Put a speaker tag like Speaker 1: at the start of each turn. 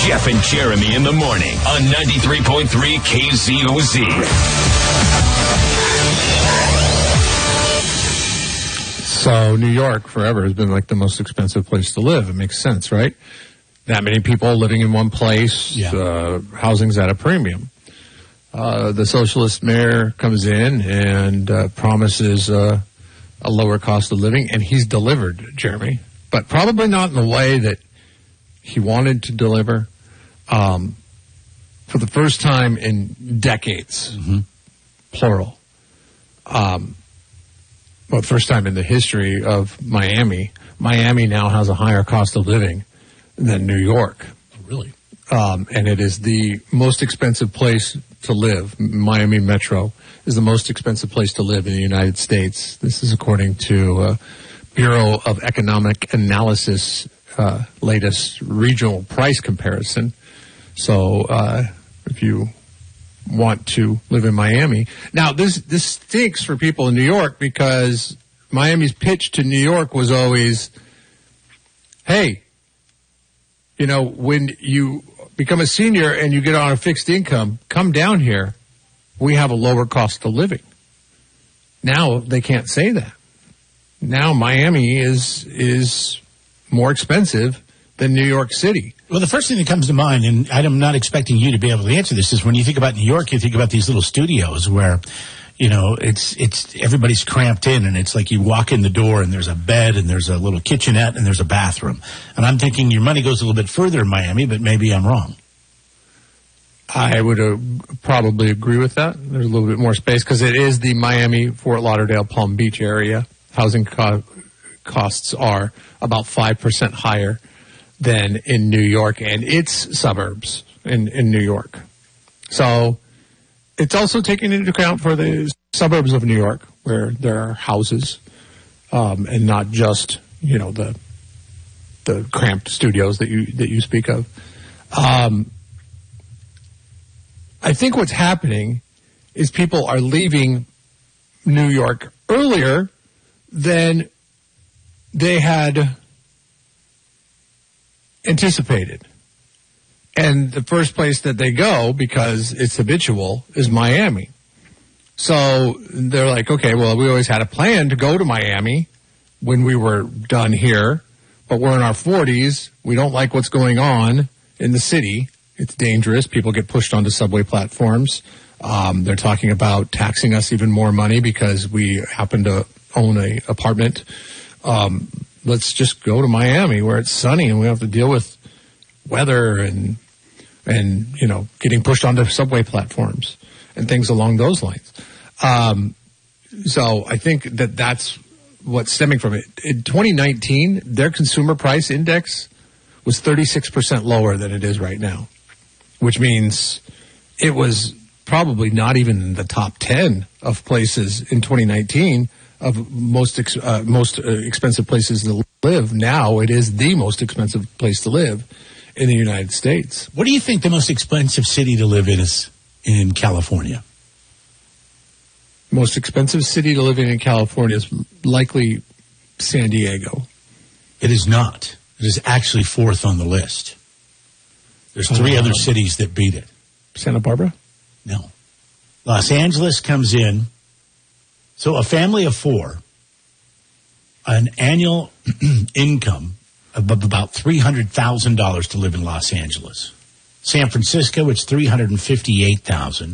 Speaker 1: Jeff and Jeremy in the morning on 93.3 KZOZ.
Speaker 2: So New York forever has been like the most expensive place to live. It makes sense, right? That many people living in one place, housing's at a premium. The socialist mayor comes in and promises a lower cost of living, and he's delivered, Jeremy, but probably not in the way that he wanted to deliver. For the first time in decades, plural, well, first time in the history of Miami, Miami now has a higher cost of living than New York.
Speaker 3: Oh, really?
Speaker 2: And it is the most expensive place to live. Miami Metro is the most expensive place to live in the United States. This is according to Bureau of Economic Analysis latest regional price comparison. So if you want to live in Miami. Now, this stinks for people in New York because Miami's pitch to New York was always, hey, you know, when you become a senior and you get on a fixed income, come down here. We have a lower cost of living. Now they can't say that. Now Miami is more expensive than New York City.
Speaker 3: Well, the first thing that comes to mind, and I'm not expecting you to be able to answer this, is when you think about New York, you think about these little studios where, you know, it's everybody's cramped in, and it's like you walk in the door and there's a bed and there's a little kitchenette and there's a bathroom. And I'm thinking your money goes a little bit further in Miami, but maybe I'm wrong.
Speaker 2: I would probably agree with that. There's a little bit more space because it is the Miami, Fort Lauderdale, Palm Beach area. Housing costs are about 5% higher than in New York and its suburbs in New York. So it's also taking into account for the suburbs of New York where there are houses and not just, you know, the cramped studios that you speak of. I think what's happening is people are leaving New York earlier than they had anticipated. And the first place that they go, because it's habitual, is Miami. So they're like, okay, well, we always had a plan to go to Miami when we were done here, but we're in our 40s. We don't like what's going on in the city. It's dangerous. People get pushed onto subway platforms. They're talking about taxing us even more money because we happen to own an apartment. Let's just go to Miami where it's sunny and we don't have to deal with weather and you know, getting pushed onto subway platforms and things along those lines. So I think that's what's stemming from it. In 2019, their consumer price index was 36% lower than it is right now, which means it was probably not even in the top 10 of places in 2019 of most expensive places to live. Now it is the most expensive place to live in the United States.
Speaker 3: What do you think the most expensive city to live in is in California?
Speaker 2: Most expensive city to live in California is likely San Diego.
Speaker 3: It is not. It is actually fourth on the list. There's three other cities that beat it.
Speaker 2: Santa Barbara?
Speaker 3: No. Los Angeles comes in. So a family of four, an annual income of about $300,000 to live in Los Angeles. San Francisco, it's $358,000.